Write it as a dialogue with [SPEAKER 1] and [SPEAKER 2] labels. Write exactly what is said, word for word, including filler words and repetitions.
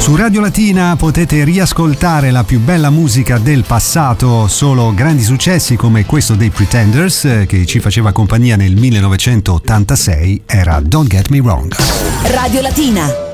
[SPEAKER 1] Su Radio Latina potete riascoltare la più bella musica del passato, solo grandi successi come questo dei Pretenders che ci faceva compagnia nel millenovecentottantasei, era Don't Get Me Wrong.
[SPEAKER 2] Radio Latina.